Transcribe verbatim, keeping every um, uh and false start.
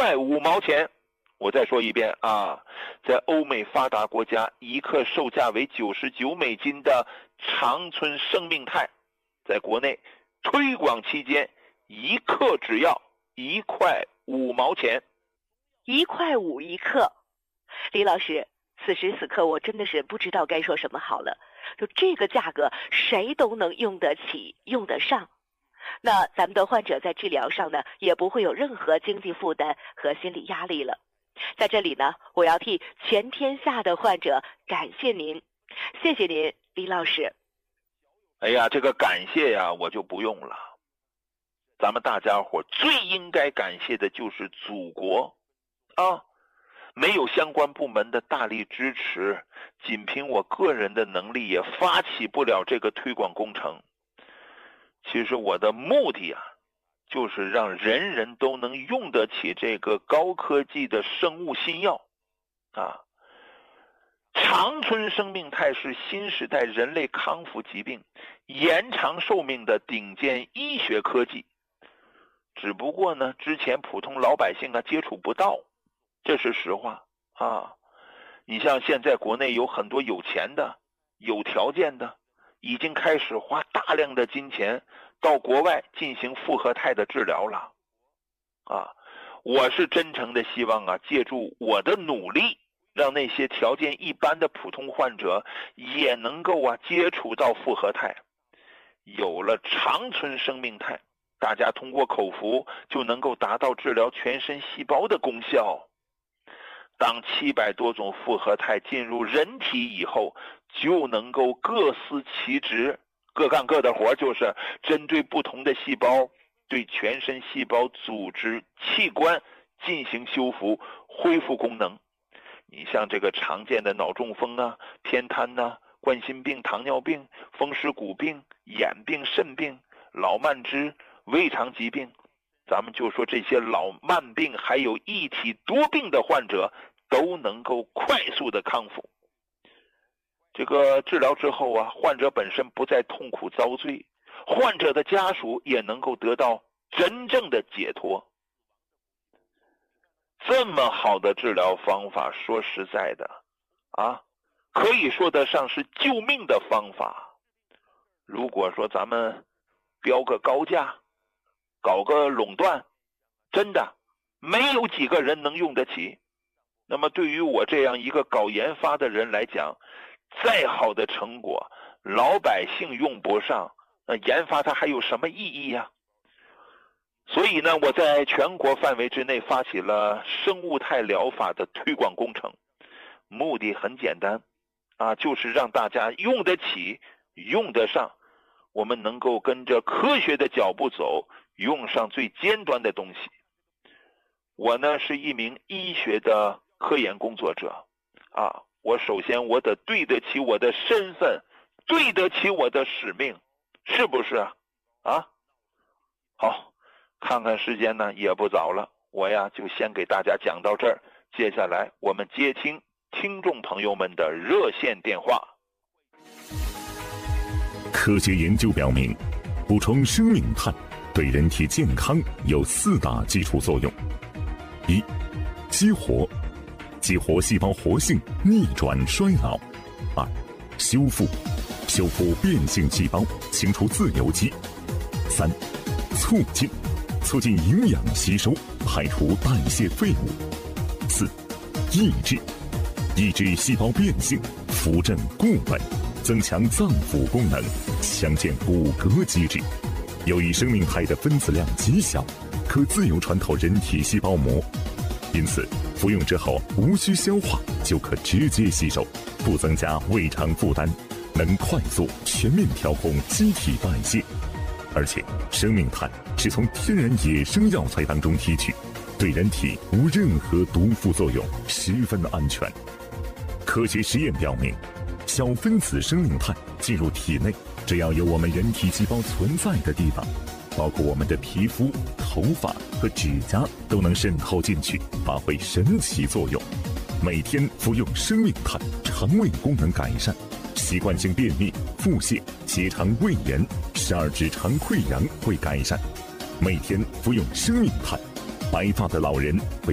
块五毛钱。我再说一遍啊，在欧美发达国家，一克售价为九十九美金的长春生命肽，在国内推广期间，一克只要一块五毛钱， 一块五一克。李老师，此时此刻我真的是不知道该说什么好了。就这个价格，谁都能用得起，用得上。那咱们的患者在治疗上呢，也不会有任何经济负担和心理压力了。在这里呢，我要替全天下的患者感谢您，谢谢您，李老师。 哎呀，这个感谢呀，我就不用了。咱们大家伙最应该感谢的就是祖国啊！没有相关部门的大力支持，仅凭我个人的能力也发起不了这个推广工程。其实我的目的啊，就是让人人都能用得起这个高科技的生物新药啊。长春生命肽是新时代人类康复疾病、延长寿命的顶尖医学科技。只不过呢，之前普通老百姓啊接触不到，这是实话啊。你像现在国内有很多有钱的、有条件的，已经开始花大量的金钱到国外进行复合肽的治疗了啊。我是真诚的希望啊，借助我的努力，让那些条件一般的普通患者也能够啊接触到复合肽。有了长春生命肽，大家通过口服就能够达到治疗全身细胞的功效。当七百多种复合肽进入人体以后，就能够各司其职，各干各的活，就是针对不同的细胞，对全身细胞组织器官进行修复恢复功能。你像这个常见的脑中风啊、偏瘫啊、冠心病、糖尿病、风湿骨病、眼病、肾病、老慢支、胃肠疾病，咱们就说这些老慢病还有一体多病的患者都能够快速的康复。这个治疗之后啊，患者本身不再痛苦遭罪，患者的家属也能够得到真正的解脱。这么好的治疗方法，说实在的啊，可以说得上是救命的方法。如果说咱们标个高价，搞个垄断，真的没有几个人能用得起。那么对于我这样一个搞研发的人来讲，再好的成果老百姓用不上，那研发它还有什么意义呀？所以呢，我在全国范围之内发起了生物肽疗法的推广工程，目的很简单啊，就是让大家用得起，用得上，我们能够跟着科学的脚步走，用上最尖端的东西。我呢是一名医学的科研工作者啊，我首先我得对得起我的身份，对得起我的使命，是不是啊？啊，好，看看时间呢也不早了，我呀就先给大家讲到这儿，接下来我们接听听众朋友们的热线电话。 科学研究表明，补充生命肽对人体健康有四大基础作用：一、激活，激活细胞活性，逆转衰老；二、修复，修复变性细胞，清除自由基；三、促进，促进营养吸收，排除代谢废物；四、抑制，抑制细胞变性，扶正固本，增强脏腑功能，强健骨骼机制。由于生命肽的分子量极小，可自由穿透人体细胞膜，因此服用之后无需消化就可直接吸收，不增加胃肠负担，能快速全面调控机体代谢。而且生命肽是从天然野生药材当中提取，对人体无任何毒副作用，十分安全。科学实验表明，小分子生命肽进入体内，只要有我们人体细胞存在的地方，包括我们的皮肤、头发和指甲，都能渗透进去，发挥神奇作用。每天服用生命肽，肠胃功能改善，习惯性便秘、腹泻、结肠胃炎、十二指肠溃疡会改善。每天服用生命肽，白发的老人会